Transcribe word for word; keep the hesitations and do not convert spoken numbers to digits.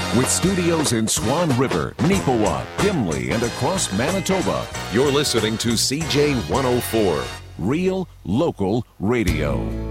With studios in Swan River, Neepawa, Gimli, and across Manitoba, you're listening to C J one oh four, Real Local Radio.